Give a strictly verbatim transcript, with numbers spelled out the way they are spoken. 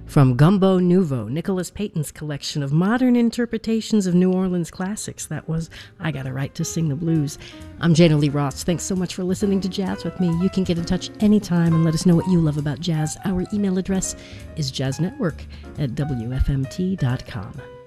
From Gumbo Nouveau, Nicholas Payton's collection of modern interpretations of New Orleans classics. That was I Got a Right to Sing the Blues. I'm Jana Lee Ross. Thanks so much for listening to Jazz with me. You can get in touch anytime and let us know what you love about jazz. Our email address is jazznetwork at w f m t dot com.